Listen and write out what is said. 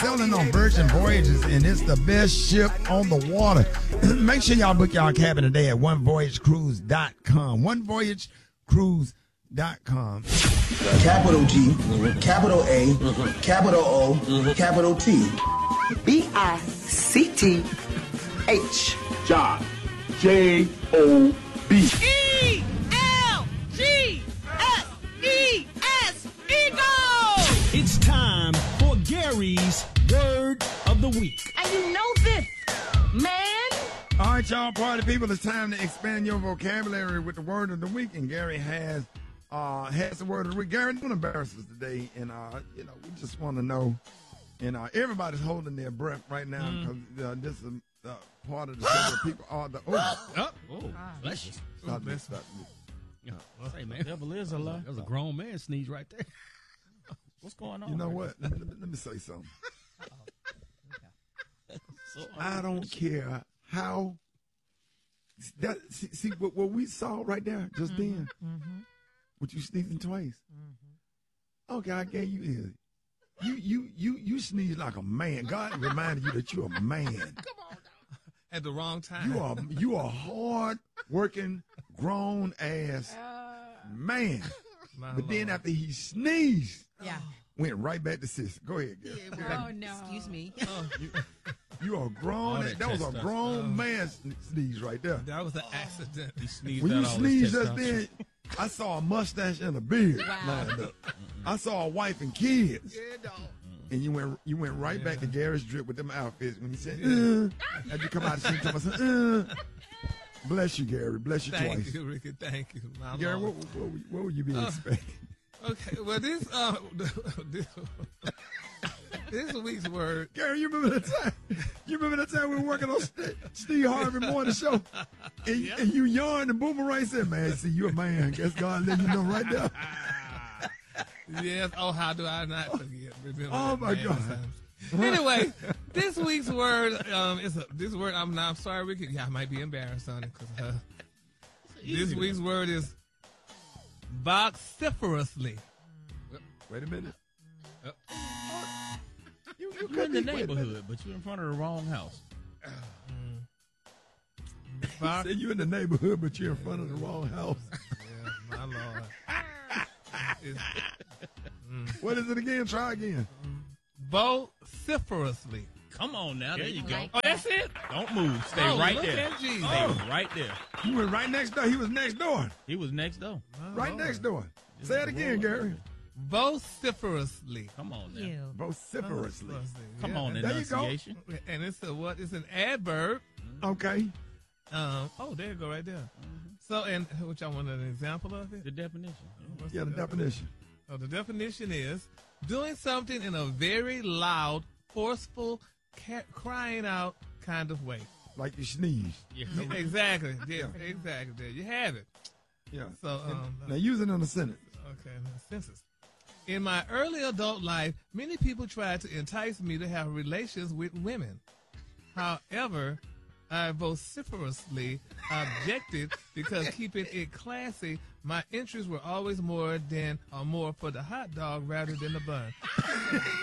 sailing on Virgin Voyages, and it's the best ship on the water. Make sure y'all book y'all cabin today at onevoyagecruise.com. Onevoyagecruise.com. Capital G, capital A, capital O, capital T. B-I-C-T-H. Job. J-O-B. E-L-G-S-E-S, Eagle! It's time for Gary's Word of the Week. And you know this, man. All right, y'all party people, it's time to expand your vocabulary with the word of the week, and Gary has the word of the week. Gary, don't embarrass us today, and we just want to know, and everybody's holding their breath right now because this is part of the show where people are the Bless you. Stop this. Hey, man. Devil is a lie. That was a grown man sneeze right there. What's going on? You know what? Let me say something. I don't care how. See what we saw right there just then. With you sneezing twice. Okay, I gave you ear. You sneeze like a man. God reminded you that you're a man. Come on. At the wrong time. You are hard working grown ass man. But then after he sneezed, went right back to sister. Go ahead, girl. Oh, no. Excuse me. You are grown. That was a grown man sneeze right there. That was an accident. He sneezed When out you all his sneezed just testosterone. then, I saw a mustache and a beard lined up. I saw a wife and kids. Yeah, dog. And you went right back to Gary's drip with them outfits when he said, as you come out of the scene, I said, bless you, Gary. Bless you twice. Thank you, Ricky. Thank you. My Gary, Lord. what would you be expecting? Okay, well, this week's word. Gary, you remember that time? You remember that time we were working on Steve Harvey morning show? And you yawned and Boomerang said, man, see, you a man. Guess God let you know right there. Yes. Oh, how do I not forget? Remember Oh, my God. times. Anyway, this week's word this word. I'm sorry, Ricky. Yeah, I might be embarrassed on it because this week's word is vociferously. Wait a minute. You're in the neighborhood, but you're in front of the wrong house. Say you in the neighborhood, but you're in front of the wrong house. Yeah, my Lord. What is it again? Try again. Vociferously. Come on now. There you go. Like Oh, that's it? Don't move. Stay Oh, right look there. at Jesus. Stay right there. You went right next door. He was next door. He was next door. Right next door. Say it again, Gary. Vociferously. Come on now. You. Vociferously. Come Yeah. on, There you go. enunciation. And it's it's an adverb. Okay. There you go, right there. So, and which I wanted an example of it. The definition. Yeah, the definition. Oh, the definition is doing something in a very loud, forceful, crying out kind of way. Like you sneeze. Yeah. Exactly. Yeah, exactly. There you have it. Yeah. So, Now use it in a sentence. okay, census. In my early adult life, many people tried to entice me to have relations with women. However, I vociferously objected because keeping it classy, my interests were always more for the hot dog rather than the bun.